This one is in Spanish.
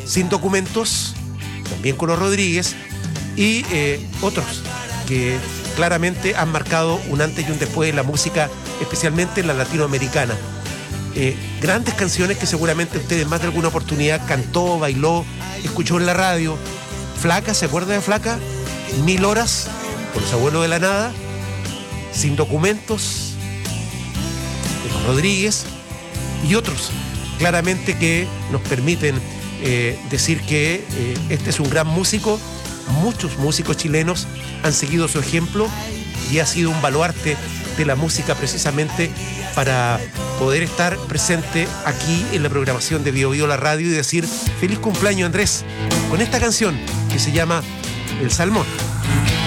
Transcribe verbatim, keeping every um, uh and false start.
Sin Documentos, también con los Rodríguez, y eh, otros que claramente han marcado un antes y un después en la música, especialmente en la latinoamericana. Eh, grandes canciones que seguramente usted en más de alguna oportunidad cantó, bailó, escuchó en la radio. Flaca, ¿se acuerda de Flaca? Mil horas, con los Abuelos de la Nada. Sin Documentos, de los Rodríguez, y otros claramente que nos permiten eh, decir que eh, este es un gran músico. Muchos músicos chilenos han seguido su ejemplo y ha sido un baluarte de la música precisamente para poder estar presente aquí en la programación de Bio Bio la radio y decir feliz cumpleaños, Andrés, con esta canción que se llama El Salmón.